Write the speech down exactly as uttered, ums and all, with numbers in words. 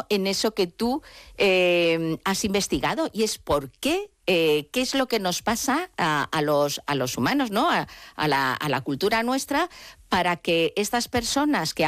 mucho en eso que tú eh, has investigado, y es por qué, eh, qué es lo que nos pasa a, a, los, a los humanos, ¿no? A, a, la, a la cultura nuestra, para que estas personas que